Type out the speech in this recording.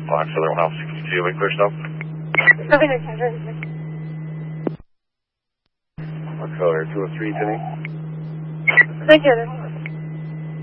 Fox, Southern 162, we clear stuff. What color? 203, Penny? Thank you.